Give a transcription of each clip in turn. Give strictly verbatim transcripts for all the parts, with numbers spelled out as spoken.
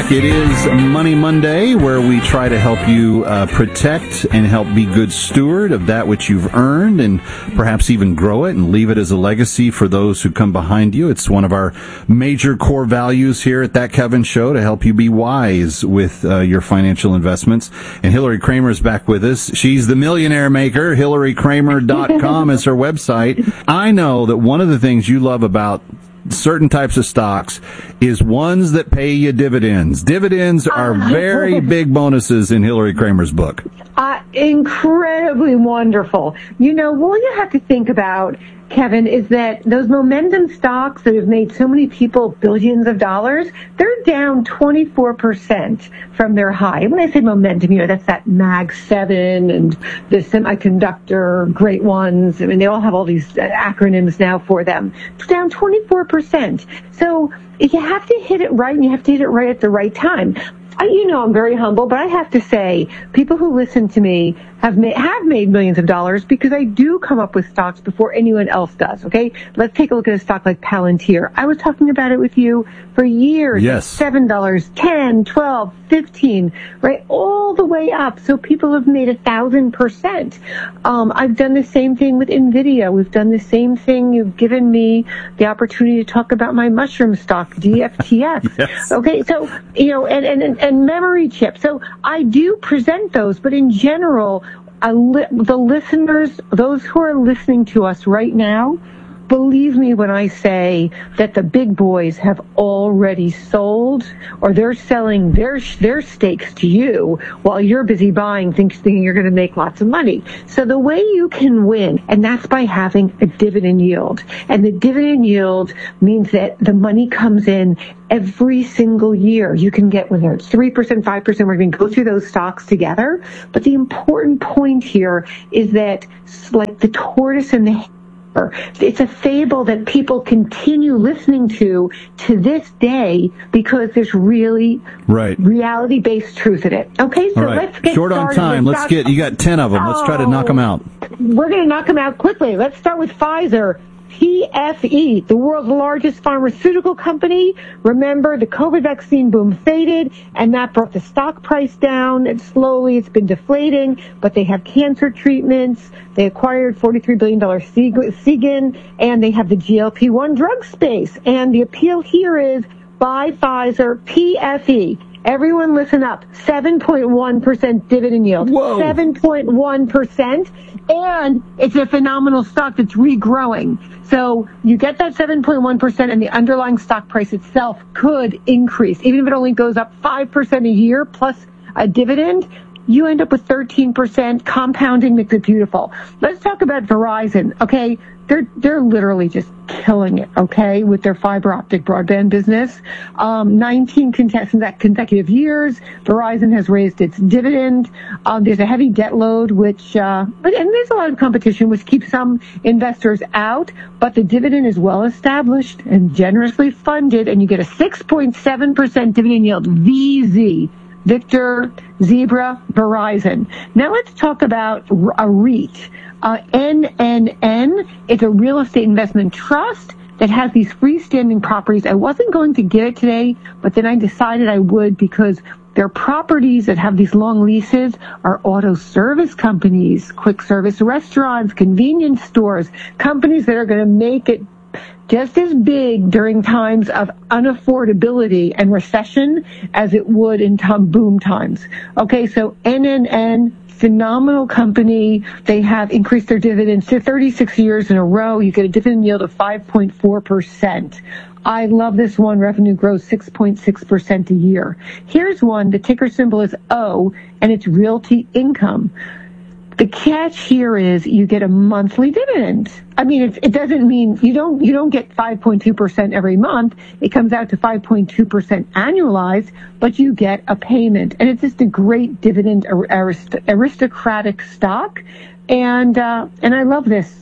back. It is Money Monday, where we try to help you uh, protect and help be good steward of that which you've earned, and perhaps even grow it and leave it as a legacy for those who come behind you. It's one of our major core values here at That Kevin Show, to help you be wise with uh, your financial investments. And Hillary Kramer is back with us. She's the millionaire maker. Hillary Kramer dot com is her website. I know that one of the things you love about certain types of stocks is ones that pay you dividends. Dividends are very big bonuses in Hillary Kramer's book. Uh, incredibly wonderful. You know, what you have to think about, Kevin, is that those momentum stocks that have made so many people billions of dollars, they're down twenty-four percent from their high. When I say momentum, you know, that's that Mag seven and the semiconductor great ones. I mean, they all have all these acronyms now for them. It's down twenty-four percent. So you have to hit it right, and you have to hit it right at the right time. I, you know, I'm very humble, but I have to say, people who listen to me have made, have made millions of dollars because I do come up with stocks before anyone else does, okay? Let's take a look at a stock like Palantir. I was talking about it with you for years. Yes. seven dollars, ten, twelve, fifteen, right? All the way up. So people have made a thousand percent. Um, I've done the same thing with NVIDIA. We've done the same thing. You've given me the opportunity to talk about my mushroom stock, D F T X. Yes. Okay, so, you know, and, and, and memory chips. So I do present those, but in general, I li- the listeners, those who are listening to us right now, believe me when I say that the big boys have already sold, or they're selling their their stakes to you while you're busy buying, thinking you're going to make lots of money. So the way you can win, and that's by having a dividend yield. And the dividend yield means that the money comes in every single year. You can get, whether it's three percent, five percent, we're going to go through those stocks together. But the important point here is that, like the tortoise and the it's a fable that people continue listening to to this day because there's really right. reality-based truth in it. Okay, so right. let's get short on started. time. Let's get, you got ten of them. Let's try to knock them out. We're going to knock them out quickly. Let's start with Pfizer. P F E, the world's largest pharmaceutical company. Remember, the COVID vaccine boom faded, and that brought the stock price down, and slowly it's been deflating, but they have cancer treatments. They acquired forty-three billion dollars Seagen, and they have the G L P one drug space. And the appeal here is buy Pfizer, P F E. Everyone listen up. seven point one percent dividend yield. Whoa. seven point one percent. And it's a phenomenal stock that's regrowing. So you get that seven point one percent, and the underlying stock price itself could increase. Even if it only goes up five percent a year plus a dividend, you end up with thirteen percent. Compounding makes it beautiful. Let's talk about Verizon, okay? They're they're literally just killing it, okay, with their fiber optic broadband business. Um, nineteen consecutive years, Verizon has raised its dividend. Um, there's a heavy debt load, which, uh, but and there's a lot of competition, which keeps some investors out. But the dividend is well established and generously funded, and you get a six point seven percent dividend yield. V Z. Victor, Zebra, Verizon. Now let's talk about a REIT. Uh, N N N is a real estate investment trust that has these freestanding properties. I wasn't going to get it today, but then I decided I would because their properties that have these long leases are auto service companies, quick service restaurants, convenience stores, companies that are going to make it just as big during times of unaffordability and recession as it would in time boom times. Okay, so N N N, phenomenal company. They have increased their dividends to thirty-six years in a row. You get a dividend yield of five point four percent. I love this one. Revenue grows six point six percent a year. Here's one. The ticker symbol is O, and it's Realty Income. The catch here is you get a monthly dividend. I mean, it, it doesn't mean you don't you don't get five point two percent every month. It comes out to five point two percent annualized, but you get a payment. And it's just a great dividend arist- aristocratic stock. And uh, and I love this.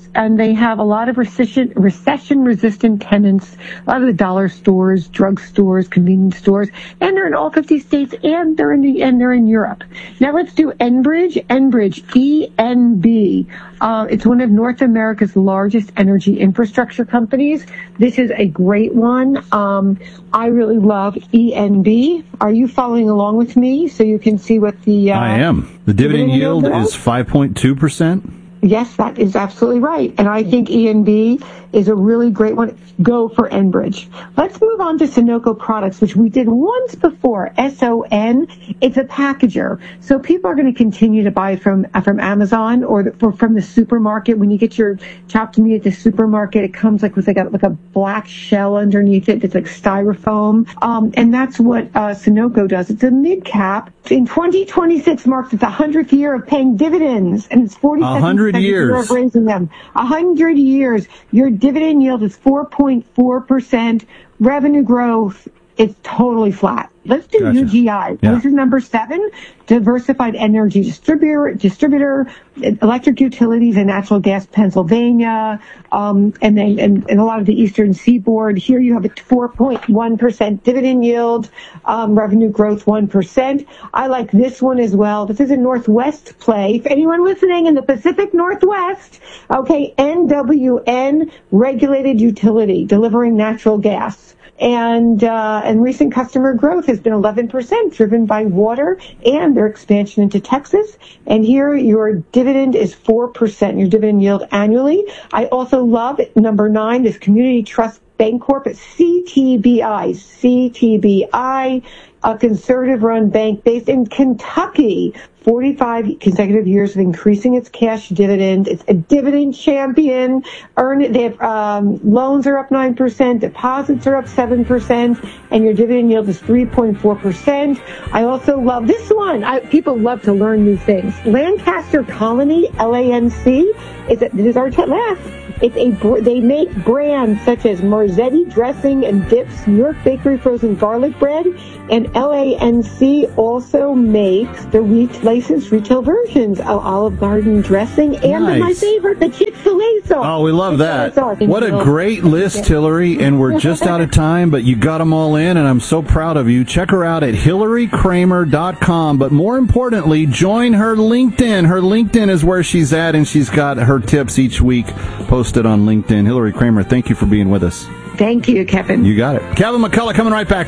and they have a lot of recession recession resistant tenants, a lot of the dollar stores, drug stores, convenience stores, and they're in all fifty states, and they're in the and they're in Europe. Now let's do Enbridge. Enbridge, E N B. Uh, it's one of North America's largest energy infrastructure companies. This is a great one. Um, I really love E N B. Are you following along with me so you can see what the... Uh, I am. The dividend, dividend yield, yield is five point two percent. Yes, that is absolutely right. And I think E N B is a really great one. Go for Enbridge. Let's move on to Sunoco Products, which we did once before, S O N. It's a packager. So people are going to continue to buy from from Amazon or, the, or from the supermarket. When you get your chopped meat at the supermarket, it comes like with like a, like a black shell underneath it. It's like styrofoam. Um, and that's what uh, Sunoco does. It's a mid-cap. In twenty twenty-six marks its one hundredth year of paying dividends, and it's forty-second year of raising them. one hundred years. Your dividend yield is four point four percent. Revenue growth is totally flat. Let's do gotcha. U G I. Yeah. This is number seven, Diversified Energy Distributor, distributor, Electric Utilities and Natural Gas Pennsylvania, um, and then and, and a lot of the Eastern Seaboard. Here you have a four point one percent dividend yield, um, revenue growth one percent. I like this one as well. This is a Northwest play. If anyone listening in the Pacific Northwest, okay, N W N, regulated utility, delivering natural gas. And uh, and recent customer growth has been eleven percent, driven by water and their expansion into Texas. And here your dividend is four percent, your dividend yield annually. I also love number nine, this Community Trust Bancorp, it's C T B I, C T B I, a conservative-run bank based in Kentucky. forty-five consecutive years of increasing its cash dividend. It's a dividend champion. Earn they have um, loans are up nine percent, deposits are up seven percent, and your dividend yield is three point four percent. I also love this one. I, people love to learn new things. Lancaster Colony, L A N C, is a, this is our last. It's a they make brands such as Marzetti dressing and dips, New York Bakery frozen garlic bread, and L A N C also makes the wheat licensed retail versions of Olive Garden dressing and nice. my favorite, the Chick-fil-A sauce. Oh, we love that. What a great list, Hillary, and we're just out of time, but you got them all in, and I'm so proud of you. Check her out at hillary kramer dot com, but more importantly, join her LinkedIn. Her LinkedIn is where she's at, and she's got her tips each week posted on LinkedIn. Hillary Kramer, thank you for being with us. Thank you, Kevin. You got it. Kevin McCullough coming right back.